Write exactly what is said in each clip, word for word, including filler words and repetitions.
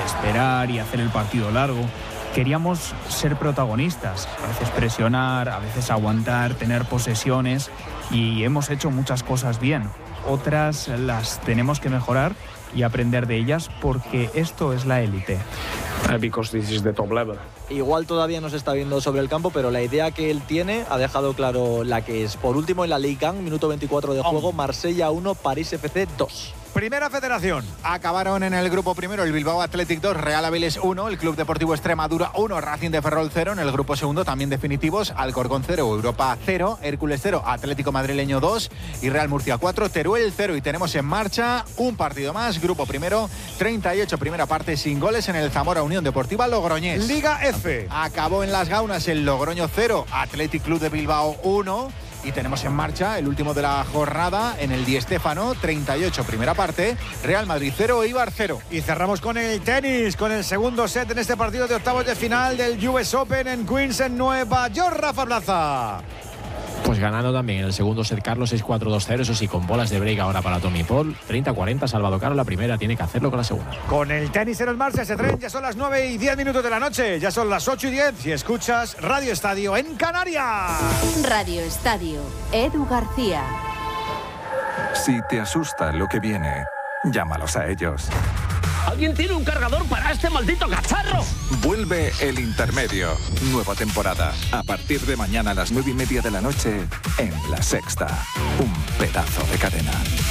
esperar y hacer el partido largo. Queríamos ser protagonistas, a veces presionar, a veces aguantar, tener posesiones, y hemos hecho muchas cosas bien. Otras las tenemos que mejorar y aprender de ellas, porque esto es la élite. Uh, because this is the top level. Igual todavía no se está viendo sobre el campo, pero la idea que él tiene ha dejado claro la que es. Por último, en la Ligue uno, minuto veinticuatro de juego, Marsella uno, París F C dos. Primera Federación. Acabaron en el grupo primero el Bilbao Athletic dos, Real Avilés uno, el Club Deportivo Extremadura uno, Racing de Ferrol cero. En el grupo segundo también definitivos, Alcorcón cero, Europa cero, Hércules cero, Atlético Madrileño dos y Real Murcia cuatro, Teruel cero. Y tenemos en marcha un partido más, grupo primero, treinta y ocho, primera parte sin goles en el Zamora Unión Deportiva Logroñés. Liga F. Acabó en Las Gaunas el Logroño cero, Athletic Club de Bilbao uno. Y tenemos en marcha el último de la jornada en el Di Stéfano, treinta y ocho, primera parte, Real Madrid cero, Eibar cero. Y cerramos con el tenis, con el segundo set en este partido de octavos de final del U S Open en Queens, en Nueva York. Rafa Plaza. Pues ganando también en el segundo set Carlos seis cuatro dos cero, eso sí, con bolas de break ahora para Tommy Paul. treinta cuarenta, Salvador Caro la primera, tiene que hacerlo con la segunda. Con el tenis en el marcha, ese tren, ya son las nueve y diez minutos de la noche, ya son las ocho y diez y escuchas Radio Estadio en Canarias. Radio Estadio, Edu García. Si te asusta lo que viene, llámalos a ellos. ¿Alguien tiene un cargador para este maldito cacharro? Vuelve El Intermedio. Nueva temporada. A partir de mañana a las nueve y media de la noche en La Sexta. Un pedazo de cadena.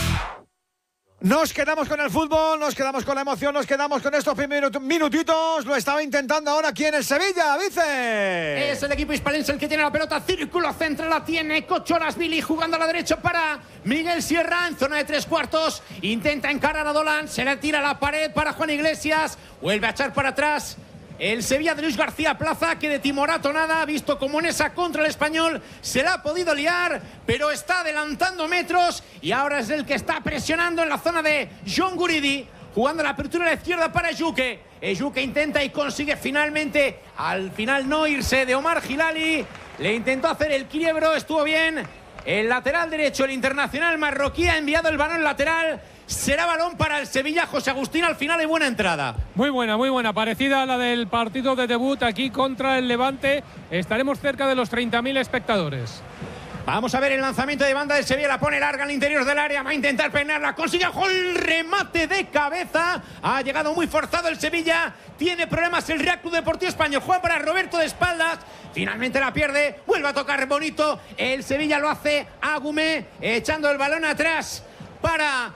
Nos quedamos con el fútbol, nos quedamos con la emoción, nos quedamos con estos primeros minutitos. Lo estaba intentando ahora aquí en el Sevilla, Vice. Es el equipo hispalense el que tiene la pelota. Círculo central la tiene Cocholasvili jugando a la derecha para Miguel Sierra en zona de tres cuartos. Intenta encarar a Dolan, se le tira a la pared para Juan Iglesias. Vuelve a echar para atrás el Sevilla de Luis García Plaza, que de timorato nada, visto como en esa contra el Español se la ha podido liar, pero está adelantando metros y ahora es el que está presionando en la zona de John Guridi, jugando la apertura a la izquierda para Ejuke. Ejuke intenta y consigue finalmente, al final no irse de Omar Hilali, le intentó hacer el quiebro, estuvo bien. El lateral derecho, el internacional marroquí, ha enviado el balón lateral. Será balón para el Sevilla. José Agustín, al final hay buena entrada. Muy buena, muy buena. Parecida a la del partido de debut aquí contra el Levante. Estaremos cerca de los treinta mil espectadores. Vamos a ver el lanzamiento de banda del Sevilla. La pone larga al interior del área. Va a intentar peinarla. Consigue el remate de cabeza. Ha llegado muy forzado el Sevilla. Tiene problemas el Real Club Deportivo Español. Juega para Roberto de espaldas. Finalmente la pierde. Vuelve a tocar bonito. El Sevilla lo hace Agumé, echando el balón atrás para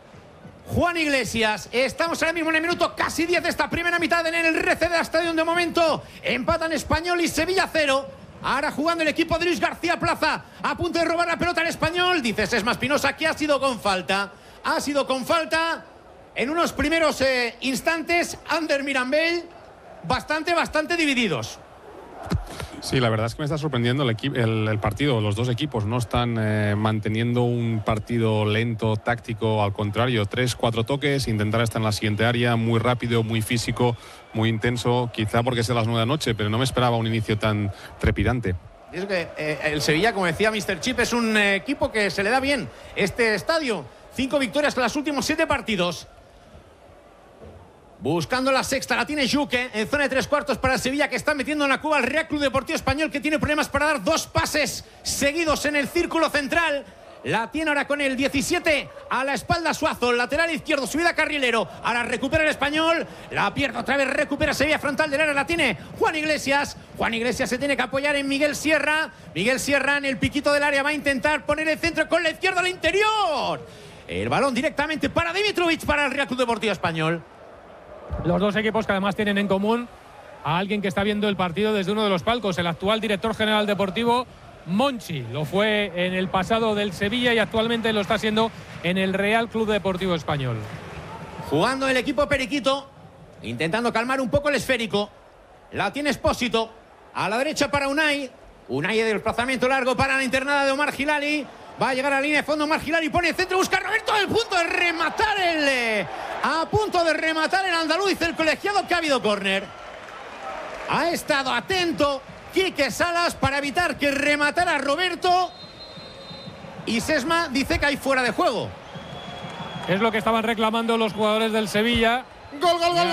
Juan Iglesias. Estamos ahora mismo en el minuto casi diez de esta primera mitad en el R C D Stadium. De momento empatan Español y Sevilla cero. Ahora jugando el equipo de Luis García Plaza, a punto de robar la pelota al Español. Dice Sesma Espinosa que ha sido con falta. Ha sido con falta en unos primeros eh, instantes. Ander Mirambell, bastante, bastante divididos. Sí, la verdad es que me está sorprendiendo el, el, el partido. Los dos equipos no están eh, manteniendo un partido lento, táctico. Al contrario, tres, cuatro toques, intentar estar en la siguiente área, muy rápido, muy físico, muy intenso. Quizá porque es de las nueve de la noche, pero no me esperaba un inicio tan trepidante. Y es que eh, el Sevilla, como decía míster Chip, es un eh, equipo que se le da bien este estadio. Cinco victorias con los últimos siete partidos. Buscando la sexta, la tiene Juque en zona de tres cuartos para el Sevilla, que está metiendo en la cuba al Real Club Deportivo Español, que tiene problemas para dar dos pases seguidos en el círculo central. La tiene ahora con el diecisiete a la espalda Suazo, lateral izquierdo, subida carrilero. Ahora recupera el Español, la pierde otra vez, recupera Sevilla frontal del área, la tiene Juan Iglesias. Juan Iglesias se tiene que apoyar en Miguel Sierra. Miguel Sierra en el piquito del área va a intentar poner el centro con la izquierda al interior. El balón directamente para Dimitrovic, para el Real Club Deportivo Español. Los dos equipos que además tienen en común a alguien que está viendo el partido desde uno de los palcos, el actual director general deportivo, Monchi. Lo fue en el pasado del Sevilla y actualmente lo está haciendo en el Real Club Deportivo Español. Jugando el equipo periquito, intentando calmar un poco el esférico. La tiene Espósito, a la derecha para Unai. Unai de desplazamiento largo para la internada de Omar Hilali. Va a llegar a la línea de fondo Omar Hilali, pone el centro, busca a Roberto, al punto de rematar el... Eh, a punto de rematar el andaluz, dice el colegiado que ha habido córner. Ha estado atento Quique Salas para evitar que rematara a Roberto. Y Sesma dice que hay fuera de juego. Es lo que estaban reclamando los jugadores del Sevilla. Gol, gol, gol.